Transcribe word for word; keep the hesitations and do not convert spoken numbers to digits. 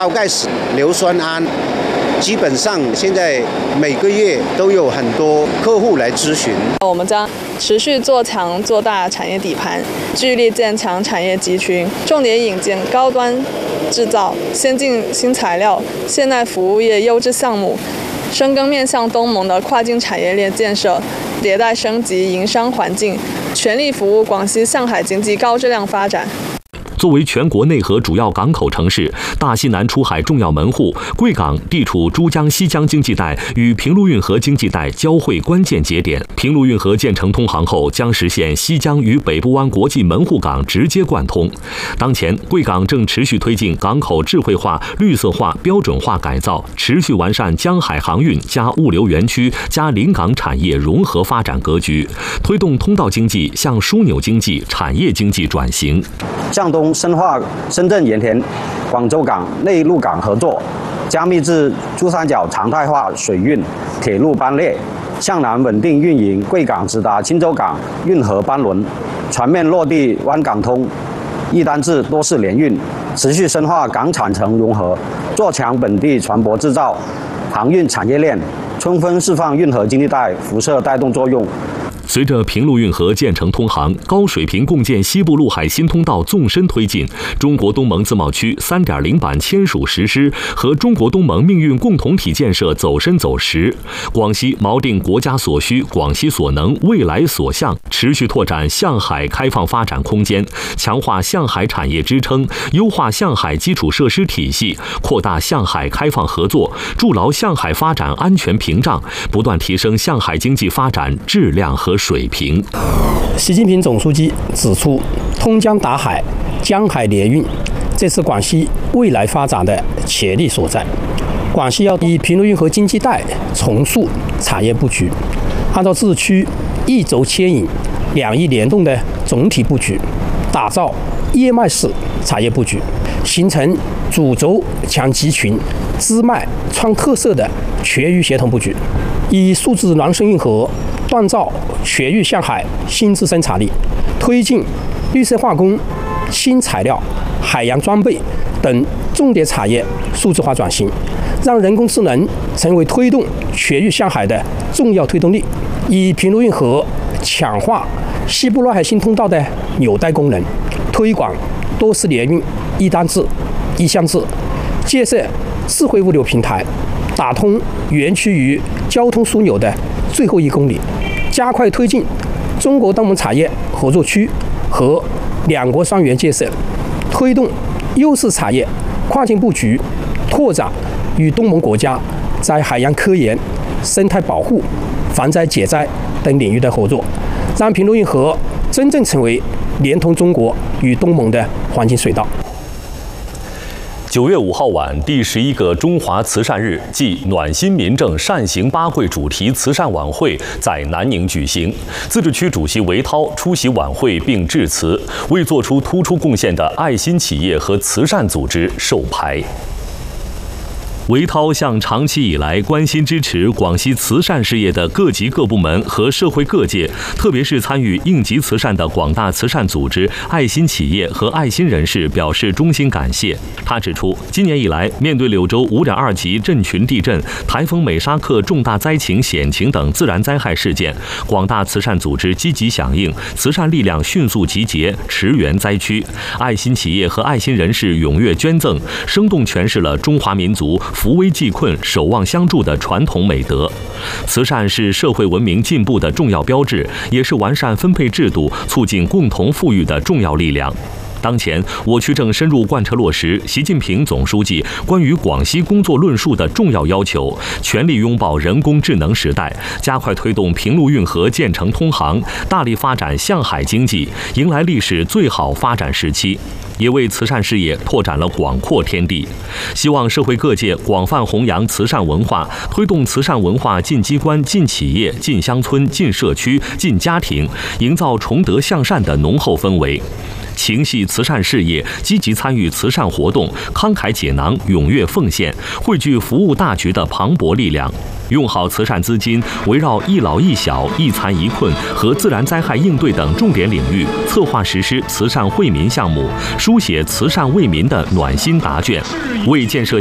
高钙硫酸铵。基本上现在每个月都有很多客户来咨询。 我们将持续做强做大产业底盘，致力建强产业集群，重点引进高端制造、先进新材料、现代服务业优质项目，深耕面向东盟的跨境产业链建设，迭代升级营商环境，全力服务广西向海经济高质量发展。 作为全国内河主要港口城市、大西南出海重要门户，贵港地处珠江西江经济带与平陆运河经济带交汇关键节点。平陆运河建成通航后，将实现西江与北部湾国际门户港直接贯通。当前，贵港正持续推进港口智慧化、绿色化、标准化改造，持续完善江海航运加物流园区加临港产业融合发展格局，推动通道经济向枢纽经济、产业经济转型。 向东深化深圳盐田、广州港内陆港合作，加密至珠三角常态化水运、铁路班列；向南稳定运营贵港直达青州港运河班轮，全面落地湾港通、一单制多式联运，持续深化港产城融合，做强本地船舶制造、航运产业链，充分释放运河经济带辐射带动作用。 随着平陆运河建成通航，高水平共建西部陆海新通道纵深推进，中国东盟自贸区 三点零 版签署实施和中国东盟命运共同体建设走深走实。广西锚定国家所需、广西所能、未来所向，持续拓展向海开放发展空间，强化向海产业支撑，优化向海基础设施体系，扩大向海开放合作，筑牢向海发展安全屏障，不断提升向海经济发展质量和水平。 习近平总书记指出，通江达海、江海联运，这是广西未来发展的潜力所在。广西要以平陆运河经济带重塑产业布局，按照自区一轴牵引、两翼联动的总体布局，打造叶脉式产业布局，形成主轴强集群、支脉创特色的全域协同布局，以数字孪生运河锻造全域向海新质生产力，推进绿色化工、新材料、海洋装备等重点产业数字化转型，让人工智能成为推动全域向海的重要推动力。以平陆运河强化西部陆海新通道的纽带功能，推广多式联运、一单制、一项制，建设智慧物流平台，打通园区与交通枢纽的最后一公里，加快推进中国东盟产业合作区和两国双园建设，推动优势产业跨境布局，拓展与东盟国家在海洋科研、生态保护、防灾减灾等领域的合作，让平陆运河真正成为连通中国与东盟的黄金隧道。 九月五号晚，第十一个中华慈善日暨暖心民政善行八跪主题慈善晚会在南宁举行。自治区主席韦涛出席晚会并致辞，为做出突出贡献的爱心企业和慈善组织授牌。韦涛向长期以来关心支持广西慈善事业的各级各部门和社会各界，特别是参与应急慈善的广大慈善组织、爱心企业和爱心人士表示衷心感谢。他指出，今年以来，面对柳州五点二级震群地震、台风美沙克重大灾情险情等自然灾害事件，广大慈善组织积极响应，慈善力量迅速集结，驰援灾区，爱心企业和爱心人士踊跃捐赠，生动诠释了中华民族扶危济困、守望相助的传统美德。慈善是社会文明进步的重要标志，也是完善分配制度、促进共同富裕的重要力量。当前，我区正深入贯彻落实习近平总书记关于广西工作论述的重要要求，全力拥抱人工智能时代，加快推动平陆运河建成通航，大力发展向海经济，迎来历史最好发展时期，也为慈善事业拓展了广阔天地。希望社会各界广泛弘扬慈善文化，推动慈善文化进机关、进企业、进乡村、进社区、进家庭，营造崇德向善的浓厚氛围。 情系慈善事业，积极参与慈善活动，慷慨解囊，踊跃奉献，汇聚服务大局的磅礴力量。用好慈善资金，围绕一老一小、一残一困和自然灾害应对等重点领域，策划实施慈善惠民项目，书写慈善为民的暖心答卷，为建设